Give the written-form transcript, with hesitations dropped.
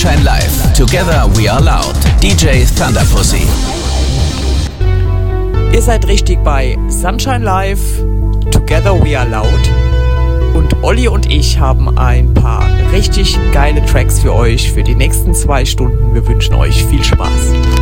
Sunshine Live. Together we are loud. DJ Thunderpussy. Ihr seid richtig bei Sunshine Live. Together we are loud. Und Olli und ich haben ein paar richtig geile Tracks für euch für die nächsten 2 Stunden. Wir wünschen euch viel Spaß.